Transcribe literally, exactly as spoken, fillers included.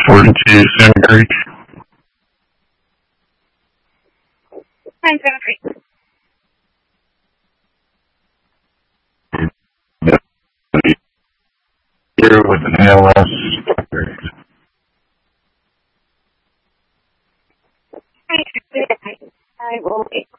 forty-two, Santa Creek. nine seven three. Here with an A L S. I will wait.